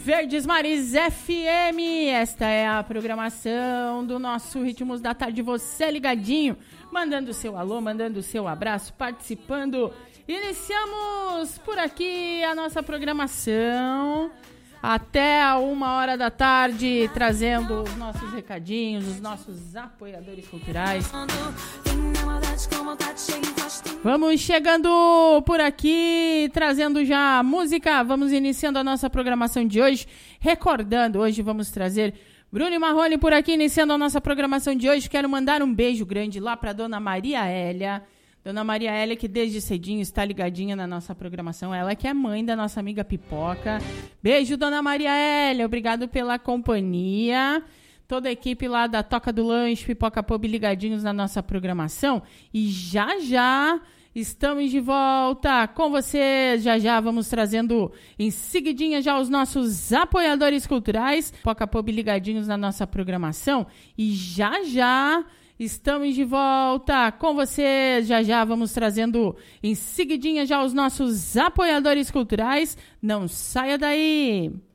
Verdes Mares FM, esta é a programação do nosso Ritmos da Tarde, você ligadinho, mandando seu alô, mandando seu abraço, participando. Iniciamos por aqui a nossa programação até a 1h da tarde, trazendo os nossos recadinhos, os nossos apoiadores culturais. Vamos chegando por aqui, trazendo já música. Vamos iniciando a nossa programação de hoje. Recordando, hoje vamos trazer Bruno e Marrone por aqui, iniciando a nossa programação de hoje. Quero mandar um beijo grande lá para Dona Maria Hélia. Dona Maria Hélia, que desde cedinho está ligadinha na nossa programação. Ela que é mãe da nossa amiga Pipoca. Beijo, Dona Maria Hélia. Obrigado pela companhia. Toda a equipe lá da Toca do Lanche, Pipoca Pub, ligadinhos na nossa programação. E já estamos de volta com você. Já vamos trazendo em seguidinha já os nossos apoiadores culturais. Pipoca Pub, ligadinhos na nossa programação. E já estamos de volta com você. Já vamos trazendo em seguidinha já os nossos apoiadores culturais. Não saia daí.